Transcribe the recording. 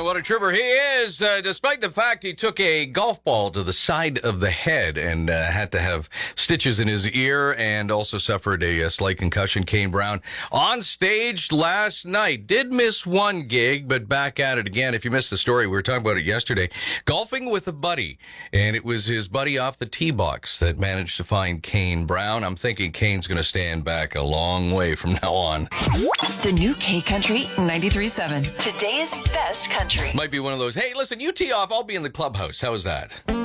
what a trooper he is, despite the fact he took a golf ball to the side of the head and had to have stitches in his ear and also suffered a slight concussion. Kane Brown on stage last night. Did miss one gig, but back at it again. If you missed the story, we were talking about it yesterday. Golfing with a buddy, and it was his buddy off the tee box that managed to find Kane Brown. I'm thinking Kane's going to stand back a long way from now on. The new K Country 93.7. Today's best country. Might be one of those, hey, listen, you tee off, I'll be in the clubhouse. How is that?